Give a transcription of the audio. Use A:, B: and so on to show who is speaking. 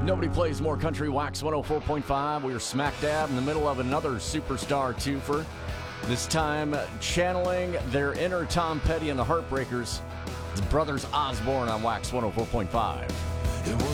A: Nobody plays more country. Wax 104.5. We are smack dab in the middle of another superstar twofer. This time channeling their inner Tom Petty and the Heartbreakers. The Brothers Osborne on Wax 104.5.